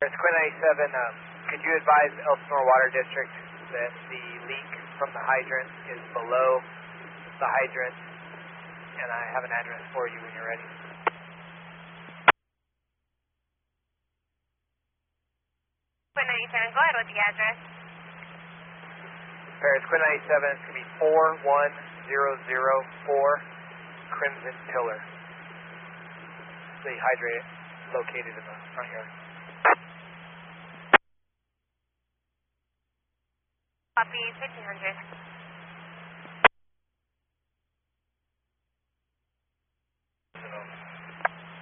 It's Quinn 97. Could you advise Elsinore Water District that the leak from the hydrant is below the hydrant, and I have an address for you when you're ready. Quinn 97, go ahead with the address. Paris, Quinn 97, it's going to be 41004 Crimson Pillar. The hydrant located in the front yard. Copy, 1500.